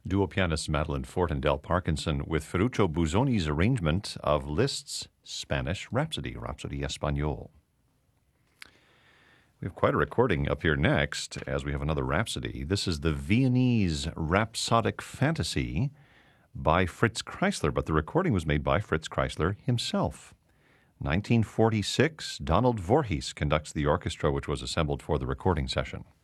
Duo pianists Madeline Fort and Del Parkinson with Ferruccio Busoni's arrangement of Liszt's Spanish Rhapsody, Rhapsody Español. We have quite a recording up here next, as we have another Rhapsody. This is the Viennese Rhapsodic Fantasy by Fritz Kreisler, but the recording was made by Fritz Kreisler himself. 1946, Donald Voorhees conducts the orchestra which was assembled for the recording session.